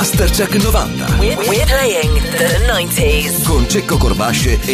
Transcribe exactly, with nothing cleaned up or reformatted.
Mastercheck novanta. We're, we're playing the nineties. Con Cecco Corbasce e